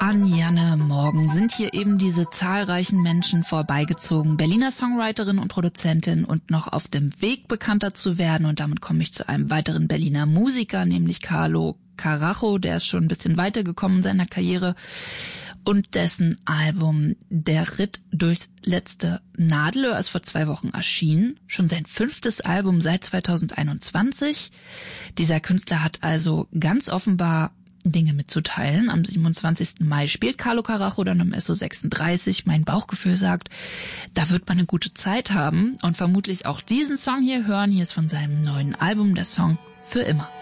An Janne Morgen sind hier eben diese zahlreichen Menschen vorbeigezogen. Berliner Songwriterin und Produzentin und noch auf dem Weg, bekannter zu werden. Und damit komme ich zu einem weiteren Berliner Musiker, nämlich Carlo Carajo. Der ist schon ein bisschen weitergekommen in seiner Karriere. Und dessen Album Der Ritt durchs letzte Nadelöhr ist vor 2 Wochen erschienen. Schon sein 5. Album seit 2021. Dieser Künstler hat also ganz offenbar Dinge mitzuteilen. Am 27. Mai spielt Carlo Carajo dann im SO36. Mein Bauchgefühl sagt, da wird man eine gute Zeit haben und vermutlich auch diesen Song hier hören. Hier ist von seinem neuen Album der Song Für immer.